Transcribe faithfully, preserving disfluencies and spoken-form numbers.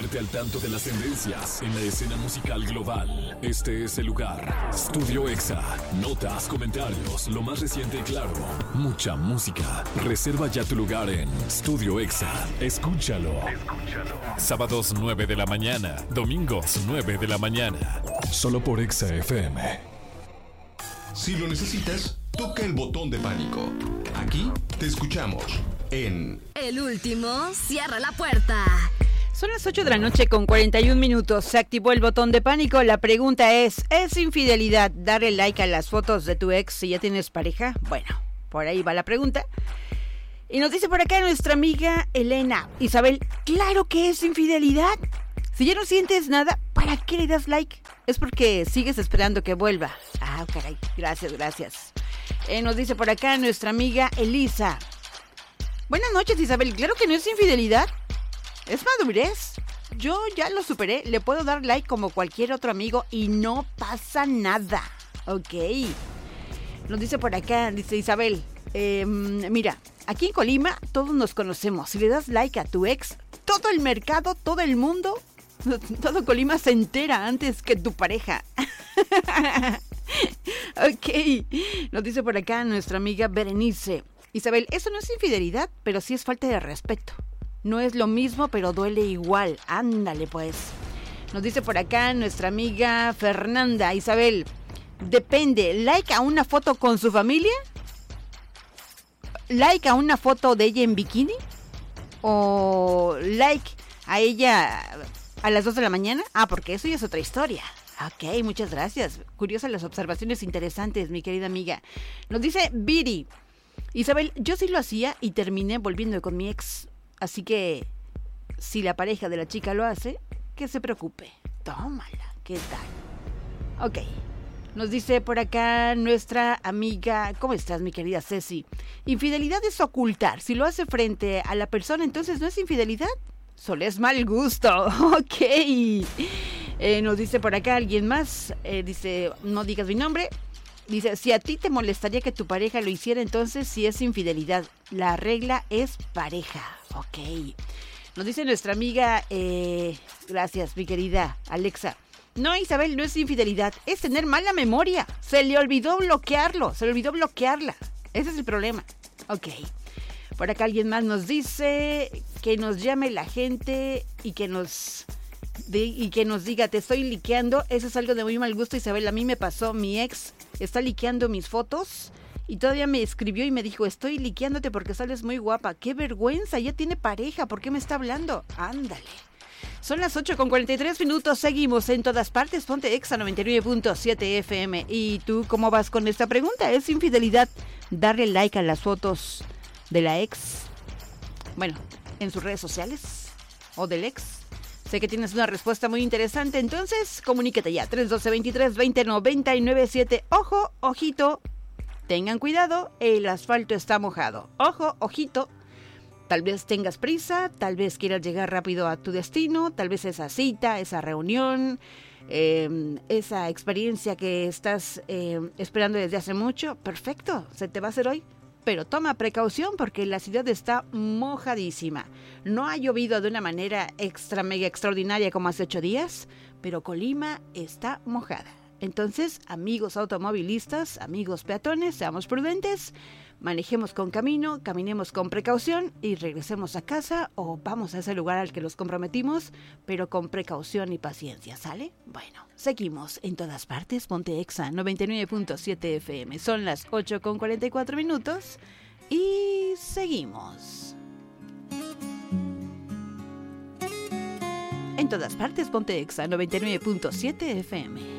mantenerte al tanto de las tendencias en la escena musical global. Este es el lugar. Estudio Exa. Notas, comentarios, lo más reciente y claro. Mucha música. Reserva ya tu lugar en Estudio Exa. Escúchalo. Escúchalo. Sábados nueve de la mañana. Domingos nueve de la mañana. Solo por Exa F M. Si lo necesitas, toca el botón de pánico. Aquí te escuchamos en... El último cierra la puerta. Son las ocho de la noche con cuarenta y un minutos. Se activó el botón de pánico. La pregunta es, ¿es infidelidad darle like a las fotos de tu ex si ya tienes pareja? Bueno, por ahí va la pregunta. Y nos dice por acá nuestra amiga Elena. Isabel, claro que es infidelidad. Si ya no sientes nada, ¿para qué le das like? Es porque sigues esperando que vuelva. Ah, caray. Gracias, gracias. Eh, nos dice por acá nuestra amiga Elisa. Buenas noches, Isabel. Claro que no es infidelidad. Es madurez. Yo ya lo superé. Le puedo dar like como cualquier otro amigo y no pasa nada. Ok. Nos dice por acá, dice Isabel. Eh, mira, aquí en Colima todos nos conocemos. Si le das like a tu ex, todo el mercado, todo el mundo, todo Colima se entera antes que tu pareja. Ok. Nos dice por acá nuestra amiga Berenice. Isabel, eso no es infidelidad, pero sí es falta de respeto. No es lo mismo, pero duele igual. Ándale, pues. Nos dice por acá nuestra amiga Fernanda. Isabel, depende. ¿Like a una foto con su familia? ¿Like a una foto de ella en bikini? ¿O like a ella a las dos de la mañana? Ah, porque eso ya es otra historia. Ok, muchas gracias. Curiosas las observaciones interesantes, mi querida amiga. Nos dice Viri. Isabel, yo sí lo hacía y terminé volviendo con mi ex. Así que, si la pareja de la chica lo hace, que se preocupe. Tómala, ¿qué tal? Ok. Nos dice por acá nuestra amiga, ¿cómo estás, mi querida Ceci? Infidelidad es ocultar. Si lo hace frente a la persona, entonces no es infidelidad. Solo es mal gusto. Ok. Eh, nos dice por acá alguien más. Eh, dice, no digas mi nombre. Dice, si a ti te molestaría que tu pareja lo hiciera, entonces sí es infidelidad. La regla es pareja. Ok. Nos dice nuestra amiga, eh, gracias, mi querida Alexa. No, Isabel, no es infidelidad, es tener mala memoria. Se le olvidó bloquearlo, se le olvidó bloquearla. Ese es el problema. Ok. Por acá alguien más nos dice que nos llame la gente y que nos... De, y que nos diga, te estoy liqueando. Eso es algo de muy mal gusto, Isabel. A mí me pasó, mi ex está liqueando mis fotos y todavía me escribió y me dijo, estoy liqueándote porque sales muy guapa. ¡Qué vergüenza! Ya tiene pareja, ¿por qué me está hablando? Ándale. Son las ocho con cuarenta y tres minutos, seguimos en todas partes. Ponte Exa noventa y nueve punto siete F M. ¿Y tú cómo vas con esta pregunta? ¿Es infidelidad darle like a las fotos de la ex? Bueno, en sus redes sociales o del ex. Sé que tienes una respuesta muy interesante, entonces comunícate ya. tres uno dos, veintitrés, veinte, noventa y nueve, siete. Ojo, ojito, tengan cuidado, el asfalto está mojado. Ojo, ojito, tal vez tengas prisa, tal vez quieras llegar rápido a tu destino, tal vez esa cita, esa reunión, eh, esa experiencia que estás eh, esperando desde hace mucho. Perfecto, se te va a hacer hoy. Pero toma precaución porque la ciudad está mojadísima. No ha llovido de una manera extra mega extraordinaria como hace ocho días, pero Colima está mojada. Entonces, amigos automovilistas, amigos peatones, seamos prudentes, manejemos con camino, caminemos con precaución y regresemos a casa o vamos a ese lugar al que los comprometimos, pero con precaución y paciencia, ¿sale? Bueno, seguimos en todas partes. Ponte Exa noventa y nueve punto siete F M. Son las ocho con cuarenta y cuatro minutos y seguimos. En todas partes, ponte Exa noventa y nueve punto siete F M.